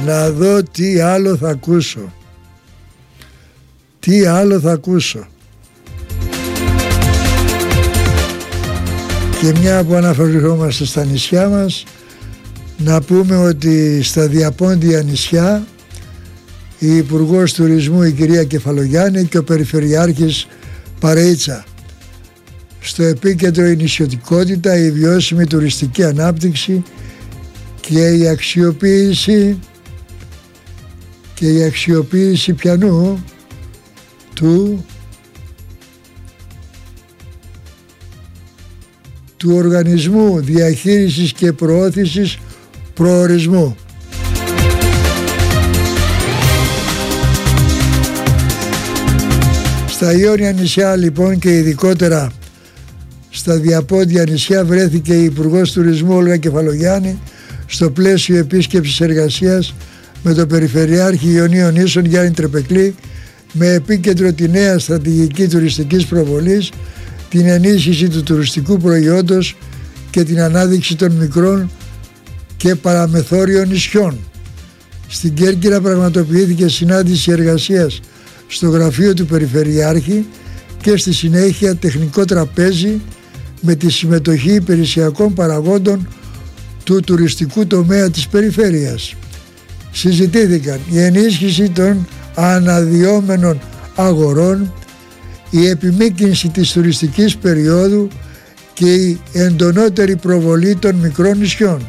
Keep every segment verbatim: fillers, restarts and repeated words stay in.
Να δω τι άλλο θα ακούσω. Τι άλλο θα ακούσω. Και μια που αναφερόμαστε στα νησιά μας, να πούμε ότι στα διαπόντια νησιά η Υπουργός Τουρισμού η κυρία Κεφαλογιάννη και ο Περιφερειάρχης Παρεΐτσα. Στο επίκεντρο η νησιωτικότητα, η βιώσιμη τουριστική ανάπτυξη και η αξιοποίηση και η αξιοποίηση πιανού του του Οργανισμού Διαχείρισης και Προώθησης Προορισμού. Στα Ιόνια νησιά λοιπόν και ειδικότερα στα διαπόντια νησιά βρέθηκε η Υπουργός Τουρισμού Όλγα Κεφαλογιάννη στο πλαίσιο επίσκεψης εργασίας με τον Περιφερειάρχη Ιωνίων Νήσων Γιάννη Τρεπεκλή, με επίκεντρο τη νέα στρατηγική τουριστικής προβολής, την ενίσχυση του τουριστικού προϊόντος και την ανάδειξη των μικρών και παραμεθόριων νησιών. Στην Κέρκυρα πραγματοποιήθηκε συνάντηση εργασίας στο γραφείο του Περιφερειάρχη και στη συνέχεια τεχνικό τραπέζι με τη συμμετοχή υπηρεσιακών παραγόντων του τουριστικού τομέα της περιφέρειας. Συζητήθηκαν η ενίσχυση των αναδυόμενων αγορών, η επιμήκυνση της τουριστικής περίοδου και η εντονότερη προβολή των μικρών νησιών.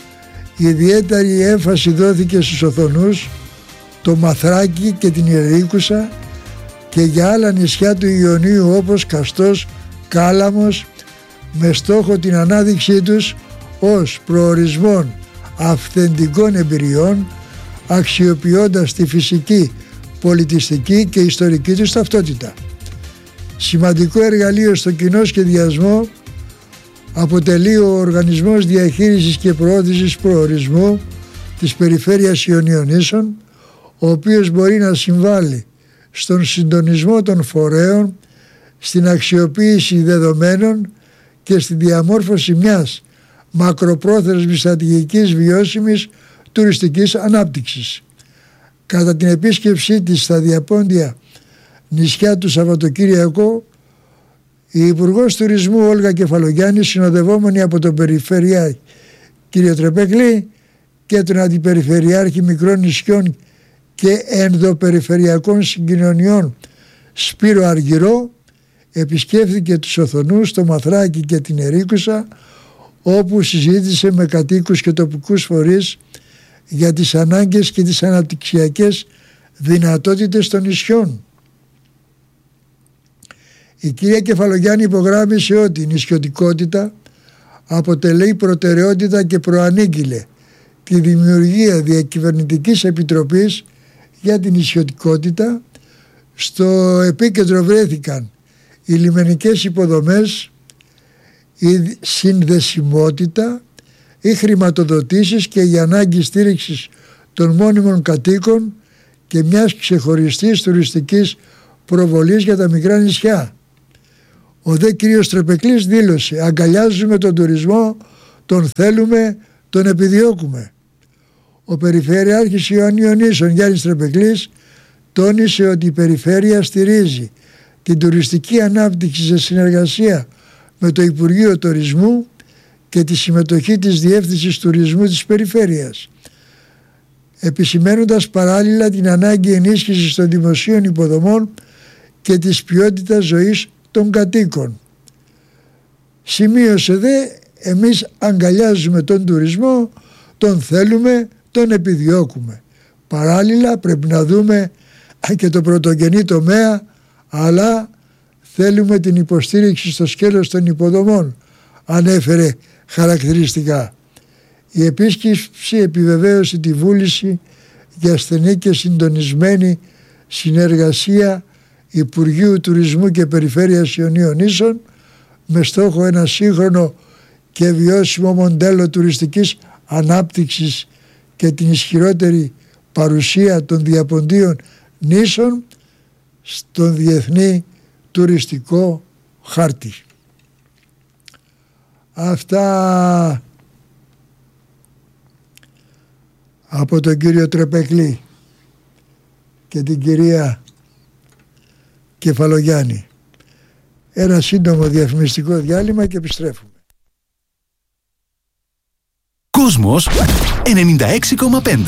Ιδιαίτερη έμφαση δόθηκε στους Οθονούς, το Μαθράκι και την Ιερίκουσσα και για άλλα νησιά του Ιωνίου όπως Καστός, Κάλαμος, με στόχο την ανάδειξή τους ως προορισμών αυθεντικών εμπειριών, αξιοποιώντας τη φυσική, πολιτιστική και ιστορική τους ταυτότητα. Σημαντικό εργαλείο στο κοινό σχεδιασμό αποτελεί ο Οργανισμός Διαχείρισης και Προώθησης Προορισμού της Περιφέρειας Ιωνίων Νήσων, ο οποίος μπορεί να συμβάλλει στον συντονισμό των φορέων, στην αξιοποίηση δεδομένων και στη διαμόρφωση μιας μακροπρόθεσμης στρατηγικής βιώσιμης τουριστικής ανάπτυξης. Κατά την επίσκεψή της στα διαπόντια νησιά του Σαββατοκύριακο, η Υπουργός Τουρισμού Όλγα Κεφαλογιάννη, συνοδευόμενη από τον Περιφερειάρχη κ. Τρεπέκλη και τον Αντιπεριφερειάρχη Μικρών Νησιών και Ενδοπεριφερειακών Συγκοινωνιών Σπύρο Αργυρό, επισκέφθηκε τους Οθονούς, το Μαθράκι και την Ιερίκουσσα, όπου συζήτησε με κατοίκους και τοπικούς φορείς για τις ανάγκες και τις αναπτυξιακές δυνατότητες των νησιών. Η κυρία Κεφαλογιάννη υπογράμμισε ότι η νησιωτικότητα αποτελεί προτεραιότητα και προανήγγειλε τη δημιουργία διακυβερνητικής επιτροπής για την νησιωτικότητα. Στο επίκεντρο βρέθηκαν οι λιμενικές υποδομές, η συνδεσιμότητα, οι χρηματοδοτήσεις και η ανάγκη στήριξης των μόνιμων κατοίκων και μιας ξεχωριστής τουριστικής προβολής για τα μικρά νησιά. Ο δε κύριος Τρεπεκλής δήλωσε: «Αγκαλιάζουμε τον τουρισμό, τον θέλουμε, τον επιδιώκουμε». Ο Περιφερειάρχης Ιωνίων Νήσων Γιάννης Τρεπεκλής τόνισε ότι η Περιφέρεια στηρίζει την τουριστική ανάπτυξη σε συνεργασία με το Υπουργείο Τουρισμού και τη συμμετοχή της Διεύθυνσης Τουρισμού της Περιφέρειας, επισημαίνοντας παράλληλα την ανάγκη ενίσχυσης των δημοσίων υποδομών και της ποιότητας ζωής των κατοίκων. Σημείωσε δε: «Εμείς αγκαλιάζουμε τον τουρισμό, τον θέλουμε, τον επιδιώκουμε. Παράλληλα πρέπει να δούμε και το πρωτογενή τομέα, αλλά θέλουμε την υποστήριξη στο σκέλος των υποδομών», ανέφερε χαρακτηριστικά. Η επίσκεψη επιβεβαίωσε τη βούληση για στενή και συντονισμένη συνεργασία Υπουργείου Τουρισμού και Περιφέρειας Ιωνίων Νήσων με στόχο ένα σύγχρονο και βιώσιμο μοντέλο τουριστικής ανάπτυξης και την ισχυρότερη παρουσία των διαποντίων νήσων στον διεθνή τουριστικό χάρτη. Αυτά από τον κύριο Τρεπεκλή και την κυρία Κεφαλογιάννη. Ένα σύντομο διαφημιστικό διάλειμμα και επιστρέφουμε. Κόσμος ενενήντα έξι κόμμα πέντε.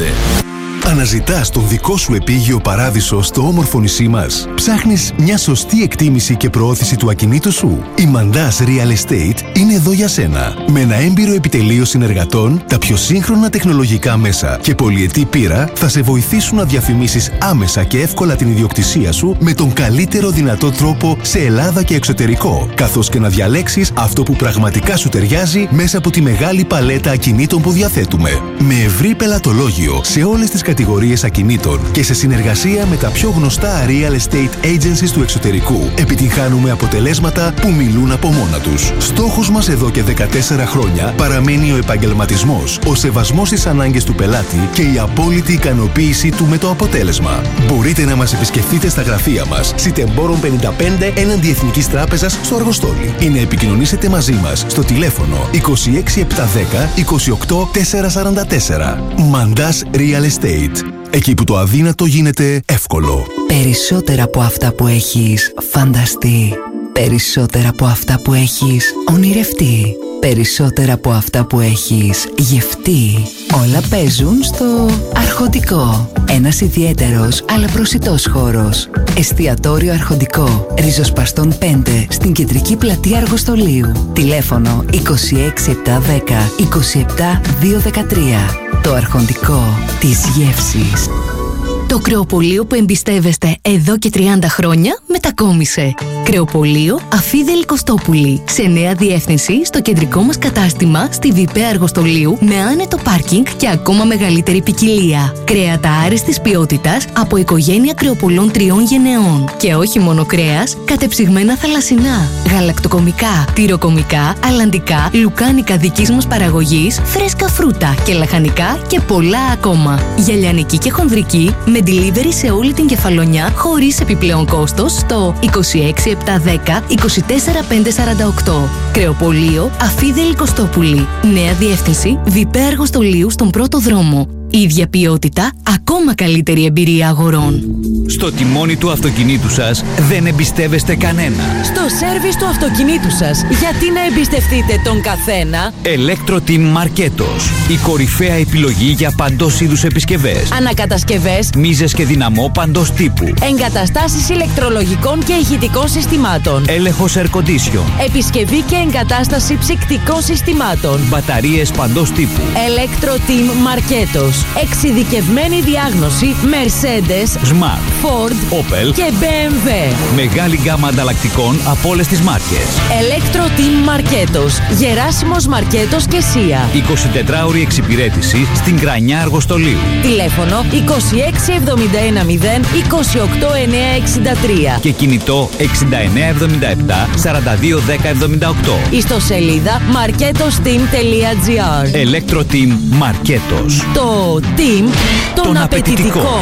Αναζητάς τον δικό σου επίγειο παράδεισο στο όμορφο νησί μας. Ψάχνεις μια σωστή εκτίμηση και προώθηση του ακινήτου σου. Η Mandas Real Estate είναι εδώ για σένα. Με ένα έμπειρο επιτελείο συνεργατών, τα πιο σύγχρονα τεχνολογικά μέσα και πολυετή πείρα θα σε βοηθήσουν να διαφημίσεις άμεσα και εύκολα την ιδιοκτησία σου με τον καλύτερο δυνατό τρόπο σε Ελλάδα και εξωτερικό, καθώς και να διαλέξεις αυτό που πραγματικά σου ταιριάζει μέσα από τη μεγάλη παλέτα ακινήτων που διαθέτουμε. Με ευρύ πελατολόγιο σε όλες τις κατηγορίες ακινήτων και σε συνεργασία με τα πιο γνωστά real estate agencies του εξωτερικού, επιτυγχάνουμε αποτελέσματα που μιλούν από μόνα τους. Στόχος μας εδώ και δεκατέσσερα χρόνια παραμένει ο επαγγελματισμός, ο σεβασμός στις ανάγκες του πελάτη και η απόλυτη ικανοποίησή του με το αποτέλεσμα. Μπορείτε να μας επισκεφτείτε στα γραφεία μας, Σιτεμπόρων πενήντα πέντε έναντι Εθνικής Τράπεζας στο Αργοστόλι, ή να επικοινωνήσετε μαζί μας στο τηλέφωνο είκοσι έξι επτακόσια δέκα είκοσι οκτώ τετρακόσια σαράντα τέσσερα. Mandas Real Estate. Εκεί που το αδύνατο γίνεται εύκολο. Περισσότερα από αυτά που έχεις φανταστεί. Περισσότερα από αυτά που έχεις ονειρευτεί. Περισσότερα από αυτά που έχεις γευτεί. Όλα παίζουν στο Αρχοντικό. Ένας ιδιαίτερος αλλά προσιτός χώρος. Εστιατόριο Αρχοντικό, Ριζοσπαστών πέντε, στην κεντρική πλατεία Αργοστολίου. Τηλέφωνο είκοσι έξι επτακόσια δέκα είκοσι επτά διακόσια δεκατρία. Το Αρχοντικό της γεύσης. Το κρεοπωλείο που εμπιστεύεστε εδώ και τριάντα χρόνια μετακόμισε. Κρεοπωλείο Αφίδελη Κωστόπουλη. Σε νέα διεύθυνση στο κεντρικό μας κατάστημα στη Βιπαία Αργοστολίου με άνετο πάρκινγκ και ακόμα μεγαλύτερη ποικιλία. Κρέατα άριστης ποιότητας από οικογένεια κρεοπωλών τριών γενεών. Και όχι μόνο κρέας, κατεψυγμένα θαλασσινά, γαλακτοκομικά, τυροκομικά, αλλαντικά, λουκάνικα δικής μας παραγωγής, φρέσκα φρούτα και λαχανικά και πολλά ακόμα. Για λιανική και χονδρική με delivery σε όλη την Κεφαλονιά χωρίς επιπλέον κόστος στο είκοσι έξι επτακόσια δέκα είκοσι τέσσερα πεντακόσια σαράντα οκτώ. Κρεοπωλείο Αφίδελη Κωστόπουλη. Νέα διεύθυνση Βιπαία Αργοστολίου στον πρώτο δρόμο. Ίδια ποιότητα, ακόμα καλύτερη εμπειρία αγορών. Στο τιμόνι του αυτοκινήτου σας δεν εμπιστεύεστε κανένα. Στο σέρβις του αυτοκινήτου σας, γιατί να εμπιστευτείτε τον καθένα? Electro-Team Marketos. Η κορυφαία επιλογή για παντός είδους επισκευές. Ανακατασκευές, μίζες και δυναμό παντός τύπου. εγκαταστάσεις ηλεκτρολογικών και ηχητικών συστημάτων. Έλεγχος air condition. Επισκευή και εγκατάσταση ψυκτικών συστημάτων. Μπαταρίες παντός τύπου. Electro-Team Marketos. Εξειδικευμένη διάγνωση Mercedes, Smart, Ford, Opel και μπι εμ ντάμπλιου. Μεγάλη γκάμα ανταλλακτικών από όλες τις μάρκες. Electro-Team Marketos. Γεράσιμος Μαρκέτος και Σία. εικοσιτετράωρη εξυπηρέτηση στην Κρανιά Αργοστολίου. Τηλέφωνο είκοσι έξι εβδομήντα ένα μηδέν είκοσι οκτώ εννιακόσια εξήντα τρία. Και κινητό εξήντα εννέα εβδομήντα επτά σαράντα δύο δέκα εβδομήντα οκτώ. Ιστοσελίδα marketosteam τελεία τζι άρ. Electro-Team Marketos. Το team των, των απαιτητικών.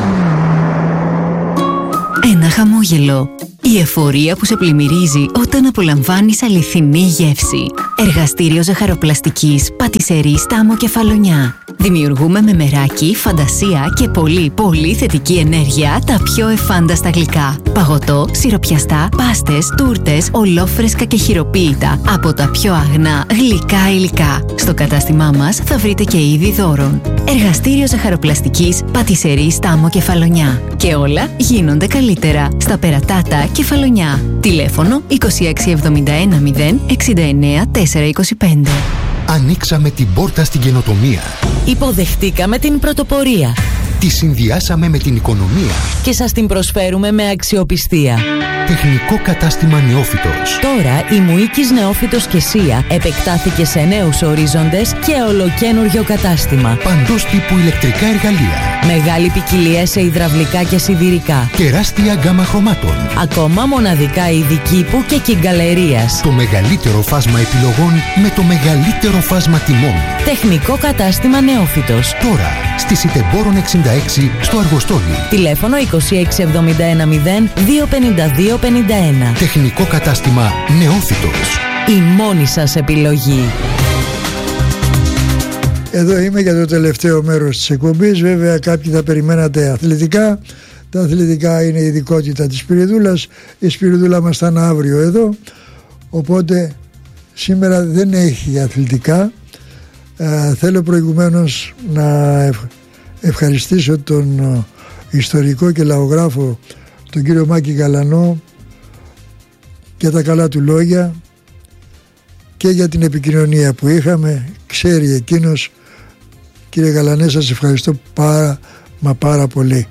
Ένα χαμόγελο. Η εφορία που σε πλημμυρίζει όταν απολαμβάνεις αληθινή γεύση. Εργαστήριο ζαχαροπλαστικής Πατισερή Στάμο Κεφαλονιά. Δημιουργούμε με μεράκι, φαντασία και πολύ πολύ θετική ενέργεια τα πιο εφάνταστα γλυκά. Παγωτό, σιροπιαστά, πάστες, τούρτες, ολόφρεσκα και χειροποίητα από τα πιο αγνά γλυκά υλικά. Στο κατάστημά μας θα βρείτε και είδη δώρων. Εργαστήριο ζαχαροπλαστικής Πατισερή Στάμο Κεφαλονιά. Και όλα γίνονται καλύτερα στα Περατάτα Κεφαλονιά. Τηλέφωνο είκοσι έξι εβδομήντα ένα μηδέν εξήντα εννέα τετρακόσια είκοσι πέντε. Ανοίξαμε την πόρτα στην καινοτομία. Υποδεχτήκαμε την πρωτοπορία. Τη συνδυάσαμε με την οικονομία. Και σας την προσφέρουμε με αξιοπιστία. Τεχνικό κατάστημα Νεόφυτος. Τώρα η Μουίκης Νεόφυτος και Σία επεκτάθηκε σε νέους ορίζοντες και ολοκένουργιο κατάστημα. Παντός τύπου ηλεκτρικά εργαλεία. Μεγάλη ποικιλία σε υδραυλικά και σιδηρικά. Τεράστια γκάμα χρωμάτων. Ακόμα μοναδικά είδη κήπου και κυγκαλερίας. Το μεγαλύτερο φάσμα επιλογών με το μεγαλύτερο φάσμα τιμών. Τεχνικό κατάστημα Νεόφυτος. Τώρα στη Σιτεμπόρων εξήντα έξι στο Αργοστόλι. Τηλέφωνο είκοσι έξι εβδομήντα ένα μηδέν δύο πενήντα δύο πενήντα ένα. Τεχνικό κατάστημα Νεόφυτος. Η μόνη σας επιλογή. Εδώ είμαι για το τελευταίο μέρος της εκπομπής. Βέβαια κάποιοι θα περιμένατε αθλητικά. Τα αθλητικά είναι η ειδικότητα της Σπυριδούλας. Η Σπυριδούλα μας ήταν αύριο εδώ, οπότε σήμερα δεν έχει αθλητικά. ε, Θέλω προηγουμένως να ευχαριστήσω τον ιστορικό και λαογράφο τον κύριο Μάκη Γαλανό για τα καλά του λόγια και για την επικοινωνία που είχαμε. Ξέρει εκείνος. Κύριε Γαλανέ, σας ευχαριστώ πάρα μα πάρα πολύ.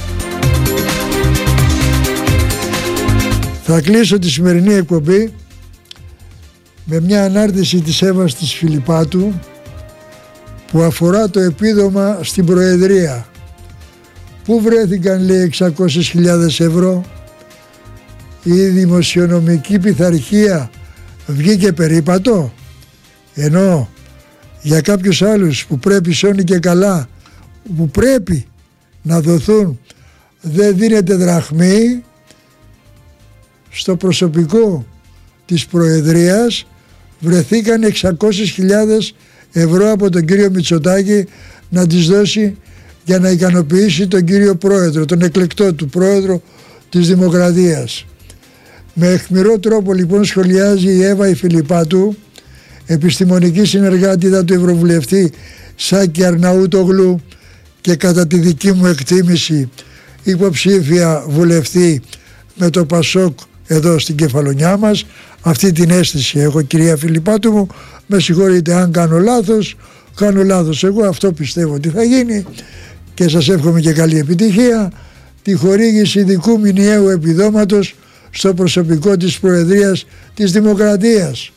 Θα κλείσω τη σημερινή εκπομπή με μια ανάρτηση της Εύας της Φιλιππάτου που αφορά το επίδομα στην Προεδρία. Πού βρέθηκαν, λέει, εξακόσιες χιλιάδες ευρώ? Η δημοσιονομική πειθαρχία βγήκε περίπατο, ενώ για κάποιους άλλους που πρέπει σώνει και καλά, που πρέπει να δοθούν, δεν δίνεται δραχμή. Στο προσωπικό της Προεδρίας βρεθήκαν εξακόσιες χιλιάδες ευρώ από τον κύριο Μητσοτάκη να τις δώσει για να ικανοποιήσει τον κύριο Πρόεδρο, τον εκλεκτό του Πρόεδρο της Δημοκρατίας. Με αιχμηρό τρόπο λοιπόν σχολιάζει η Εύα η Φιλιππάτου, επιστημονική συνεργάτηδα του Ευρωβουλευτή Σάκη Αρναούτογλου και κατά τη δική μου εκτίμηση υποψήφια βουλευτή με το Πασόκ εδώ στην Κεφαλονιά μας. Αυτή την αίσθηση έχω, κυρία Φιλιππάτου μου, με συγχωρείτε αν κάνω λάθος, κάνω λάθος εγώ, αυτό πιστεύω ότι θα γίνει και σας εύχομαι και καλή επιτυχία. Τη χορήγηση ειδικού μηνιαίου επιδόματος στο προσωπικό της Προεδρίας της Δημοκρατίας.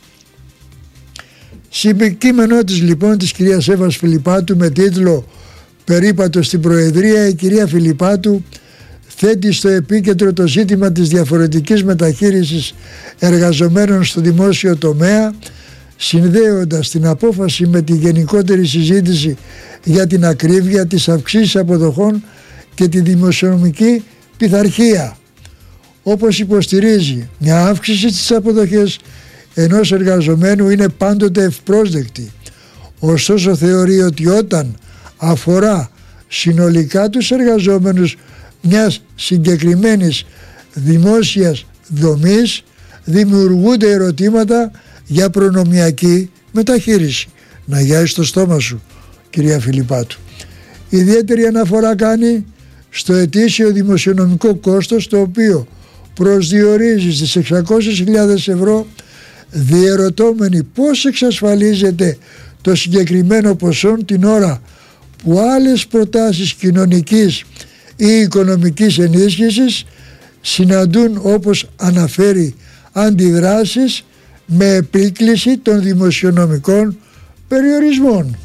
Συμπικείμενό της λοιπόν της κυρίας Εύας Φιλιππάτου με τίτλο «Περίπατο στην Προεδρία», η κυρία Φιλιππάτου θέτει στο επίκεντρο το ζήτημα της διαφορετικής μεταχείρισης εργαζομένων στο δημόσιο τομέα, συνδέοντας την απόφαση με τη γενικότερη συζήτηση για την ακρίβεια, τις αυξήσεις αποδοχών και τη δημοσιονομική πειθαρχία. Όπως υποστηρίζει, μια αύξηση στις αποδοχές ενός εργαζομένου είναι πάντοτε ευπρόσδεκτη. Ωστόσο θεωρεί ότι όταν αφορά συνολικά τους εργαζόμενους μιας συγκεκριμένης δημόσιας δομής, δημιουργούνται ερωτήματα για προνομιακή μεταχείριση. Να γιάσει το στόμα σου, κυρία Φιλιππάτου. Ιδιαίτερη αναφορά κάνει στο ετήσιο δημοσιονομικό κόστος, το οποίο προσδιορίζει στις εξακόσιες χιλιάδες ευρώ, διερωτώμενη πώς εξασφαλίζεται το συγκεκριμένο ποσό την ώρα που άλλες προτάσεις κοινωνικής ή οικονομικής ενίσχυσης συναντούν, όπως αναφέρει, αντιδράσεις με επίκληση των δημοσιονομικών περιορισμών.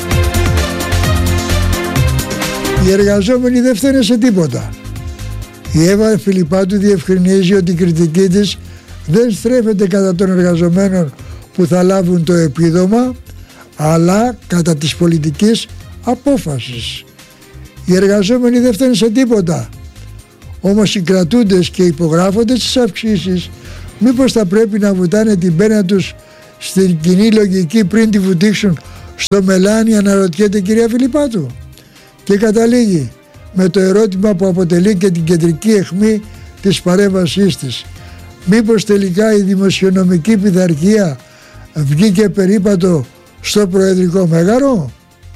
Οι εργαζόμενοι δεν φταίνε σε τίποτα. Η Εύα Φιλιππάτου διευκρινίζει ότι η κριτική της δεν στρέφεται κατά των εργαζομένων που θα λάβουν το επίδομα, αλλά κατά της πολιτικής απόφασης. Οι εργαζόμενοι δεν φταίνουν σε τίποτα. Όμως οι κρατούντες και υπογράφοντες στις αυξήσεις μήπως θα πρέπει να βουτάνε την πένα τους στην κοινή λογική πριν τη βουτήξουν στο μελάνι, αναρωτιέται η κυρία Φιλιππάτου. Και καταλήγει με το ερώτημα που αποτελεί και την κεντρική αιχμή της παρέμβασής της. Μήπως τελικά η δημοσιονομική πειθαρχία βγήκε περίπατο στο προεδρικό μέγαρο?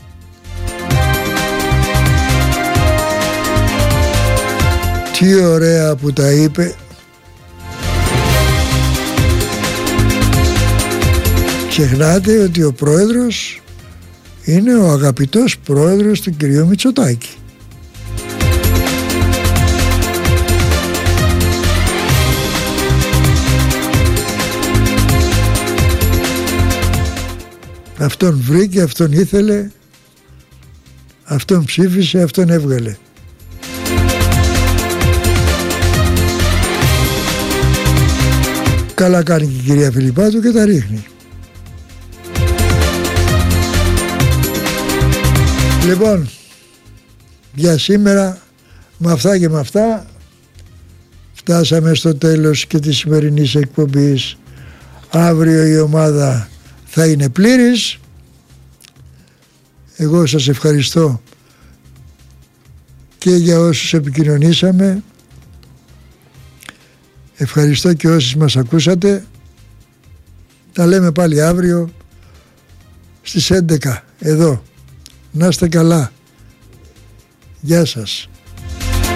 Τι ωραία που τα είπε. Ξεχνάτε ότι ο πρόεδρος είναι ο αγαπητός πρόεδρος του κυρίου Μητσοτάκη. Αυτόν βρήκε, αυτόν ήθελε, αυτόν ψήφισε, αυτόν έβγαλε. Καλά κάνει και η κυρία Φιλιππάτου και τα ρίχνει. Λοιπόν, για σήμερα με αυτά και με αυτά φτάσαμε στο τέλος και της σημερινής εκπομπής. Αύριο η ομάδα θα είναι πλήρης. Εγώ σας ευχαριστώ και για όσους επικοινωνήσαμε. Ευχαριστώ και όσους μας ακούσατε. Τα λέμε πάλι αύριο στις έντεκα εδώ. Να είστε καλά. Γεια σας.